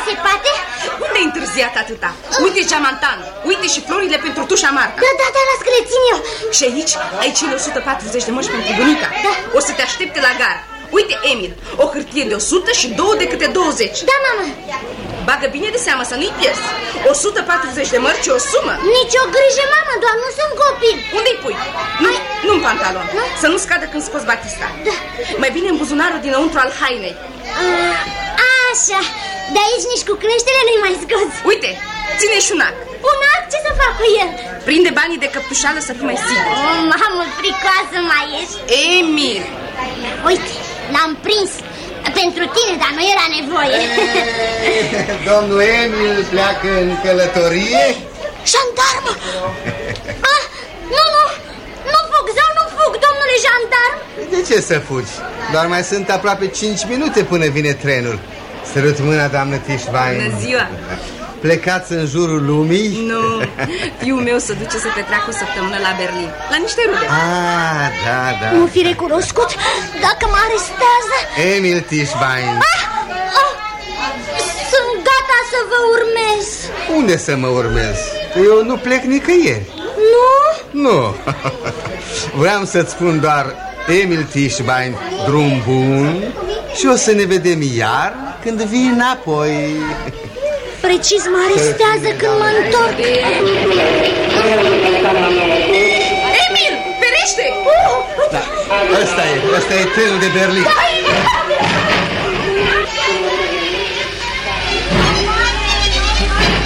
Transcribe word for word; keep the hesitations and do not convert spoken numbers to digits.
se poate? Unde-ai întârziat atâta? Uite geamantan, uite și florile pentru tușa Marta. Da, da, da, las că le țin eu. Și aici ai cele o sută patruzeci de măști pentru bunica. Da. O să te aștepte la gară. Uite, Emil, o hârtie de o sută și două de câte douăzeci. Da, mamă. Bagă bine de seamă să nu-i pierzi. o sută patruzeci de mărci o sumă. Nici o grijă, mamă, doar nu sunt copil. Unde-i pui? Nu, nu-n pantalon. Nu? Să nu scadă când scoți batista. Da. Mai bine în buzunarul dinăuntru al hainei. A, așa, de aici nici cu creștere nu-i mai scoți. Uite, ține și un ac. Un ac? Ce să fac cu el? Prinde banii de căptușală să fii mai sigur. Oh, mamă, fricoasă mai ești. Emil! Uite, l-am prins. Pentru tine, dar nu era nevoie. Domnul Emil pleacă în călătorie? Jandarmă! Ah, nu, nu, nu fug, sau nu fug, domnule jandarm. De ce să fugi? Doar mai sunt aproape cinci minute până vine trenul. Sărut mâna, doamnă Tischbein. Bună ziua! Plecați în jurul lumii? Nu, fiul meu se duce să petreacă o săptămână la Berlin, la niște rude. Ah, da, da. Nu fi recunoscut dacă mă arestează. Emil Tischbein. Ah, ah, sunt gata să vă urmez. Unde să mă urmez? Eu nu plec nicăieri. Nu? Nu. Vreau să-ți spun doar, Emil Tischbein, drum bun. Și o să ne vedem iar când vii înapoi. Precis mă arestează când mă întorc. Emil, ferește! Da, ăsta e, ăsta e trenul de Berlin.